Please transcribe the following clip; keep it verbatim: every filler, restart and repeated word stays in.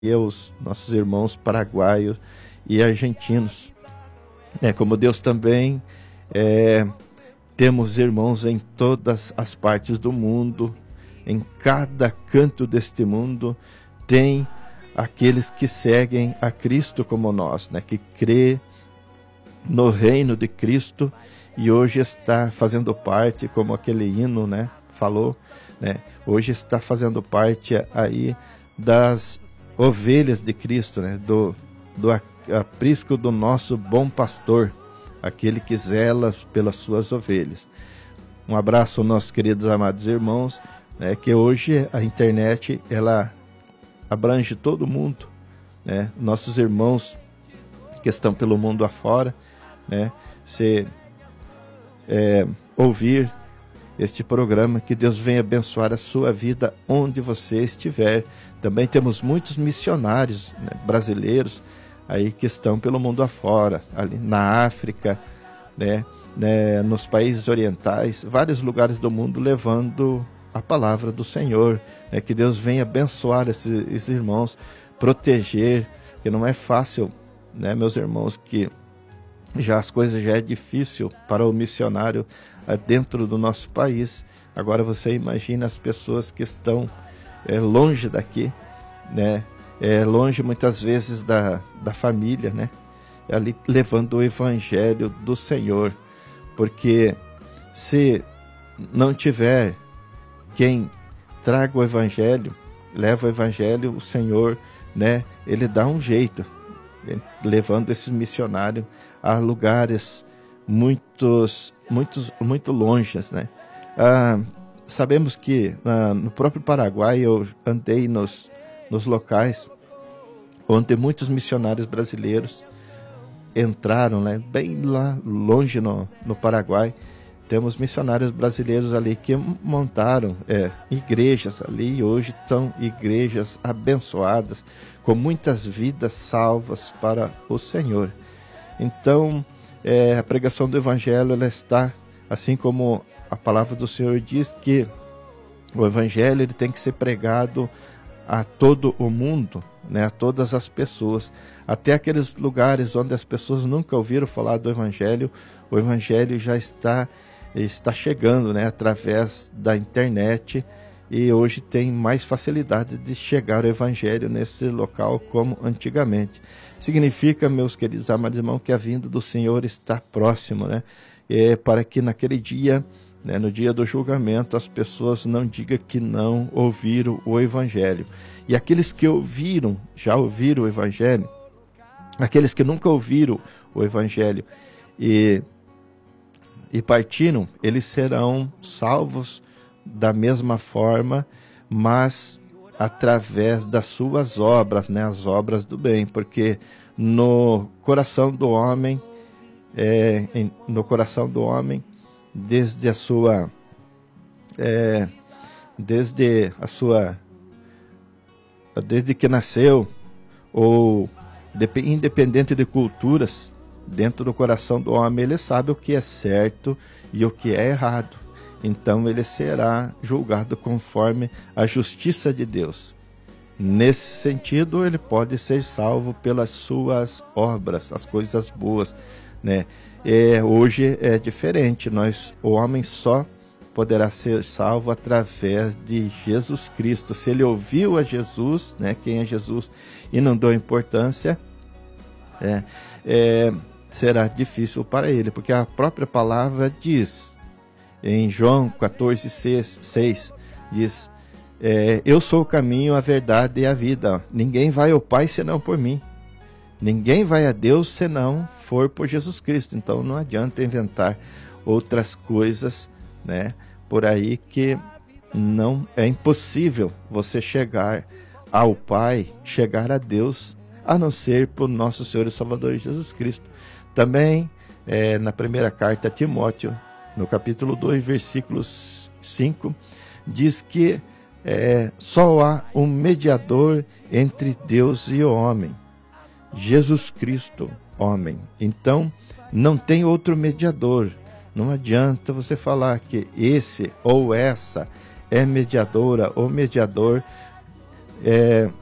e aos nossos irmãos paraguaios e argentinos. É, como Deus também, é, temos irmãos em todas as partes do mundo, em cada canto deste mundo, tem aqueles que seguem a Cristo como nós, né, que crê no reino de Cristo e hoje está fazendo parte, como aquele hino, né, falou, né, hoje está fazendo parte aí das ovelhas de Cristo, né, do, do aprisco do nosso bom pastor, aquele que zela pelas suas ovelhas. Um abraço aos nossos queridos amados irmãos, né, que hoje a internet ela abrange todo mundo, né, nossos irmãos que estão pelo mundo afora, né, se é, ouvir este programa, que Deus venha abençoar a sua vida onde você estiver. Também temos muitos missionários, né, brasileiros aí que estão pelo mundo afora, ali na África, né, né, nos países orientais, vários lugares do mundo, levando a palavra do Senhor, né, que Deus venha abençoar esses, esses irmãos, proteger, que não é fácil, né, meus irmãos, que já as coisas já é difícil para o missionário é, dentro do nosso país. Agora você imagina as pessoas que estão é, longe daqui, né, é, longe muitas vezes da, da família, né, ali levando o evangelho do Senhor, porque se não tiver quem traga o evangelho, leva o evangelho, o Senhor, né, ele dá um jeito, né, levando esses missionários a lugares muitos, muitos, muito longes, né. Ah, sabemos que ah, no próprio Paraguai eu andei nos, nos locais onde muitos missionários brasileiros entraram, né, bem lá longe no, no Paraguai. Temos missionários brasileiros ali que montaram é, igrejas ali e hoje são igrejas abençoadas, com muitas vidas salvas para o Senhor. Então, é, a pregação do Evangelho, ela está, assim como a palavra do Senhor diz, que o Evangelho ele tem que ser pregado a todo o mundo, né, a todas as pessoas, até aqueles lugares onde as pessoas nunca ouviram falar do Evangelho. O Evangelho já está está chegando, né, através da internet, e hoje tem mais facilidade de chegar o Evangelho nesse local como antigamente. Significa, meus queridos amados irmãos, que a vinda do Senhor está próximo, né, é, para que naquele dia, né, no dia do julgamento, as pessoas não digam que não ouviram o Evangelho. E aqueles que ouviram, já ouviram o Evangelho, aqueles que nunca ouviram o Evangelho e e partiram, eles serão salvos da mesma forma, mas através das suas obras, né, as obras do bem, porque no coração do homem, é, em, no coração do homem, desde a sua, é, desde a sua, desde que nasceu, ou independente de culturas, dentro do coração do homem, ele sabe o que é certo e o que é errado. Então ele será julgado conforme a justiça de Deus. Nesse sentido, ele pode ser salvo pelas suas obras, as coisas boas, né? É, hoje é diferente. Nós, o homem só poderá ser salvo através de Jesus Cristo. Se ele ouviu a Jesus, né, quem é Jesus, e não deu importância, é, é será difícil para ele, porque a própria palavra diz, em João quatorze, seis, diz, é, eu sou o caminho, a verdade e a vida. Ninguém vai ao Pai senão por mim. Ninguém vai a Deus senão for por Jesus Cristo. Então não adianta inventar outras coisas, né, por aí, que não é impossível você chegar ao Pai, chegar a Deus, a não ser por nosso Senhor e Salvador Jesus Cristo. Também, é, na primeira carta a Timóteo, no capítulo dois, versículo cinco, diz que é, só há um mediador entre Deus e o homem, Jesus Cristo, homem. Então, não tem outro mediador. Não adianta você falar que esse ou essa é mediadora ou mediador. É,